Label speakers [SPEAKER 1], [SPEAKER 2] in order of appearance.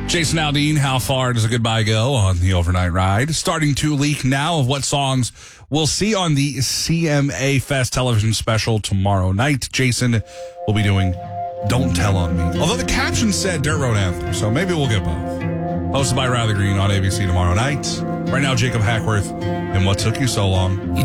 [SPEAKER 1] Jason Aldean, how far does a goodbye go on the overnight ride? Starting to leak now of what songs we'll see on the CMA Fest television special tomorrow night. Jason will be doing Don't Tell on Me. Although the caption said Dirt Road Anthem, so maybe we'll get both. Hosted by Riley Green on ABC tomorrow night. Right now, Jacob Hackworth and What Took You So Long.